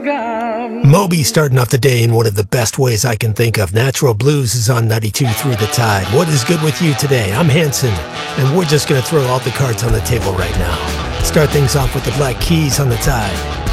Moby starting off the day in one of the best ways I can think of. Natural Blues is on 92 Through the Tide. What is good with you today? I'm Hanson, and we're just going to throw all the cards on the table right now. Start things off with the Black Keys on the Tide.